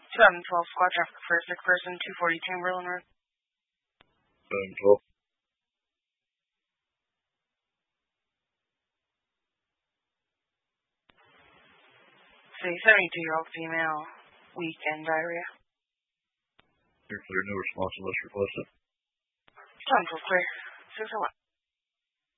712 squad traffic for a sick person, 240 Chamberlain Road. 712. See, 72-year-old female, weak and diarrhea. You're clear, no response unless requested. 712 clear. 601.